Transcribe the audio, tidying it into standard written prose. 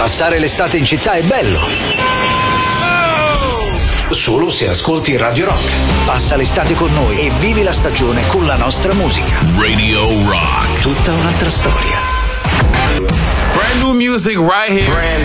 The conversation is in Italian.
Passare l'estate in città è bello. Solo se ascolti Radio Rock. Passa l'estate con noi e vivi la stagione con la nostra musica. Radio Rock. Tutta un'altra storia. Brand new music right here.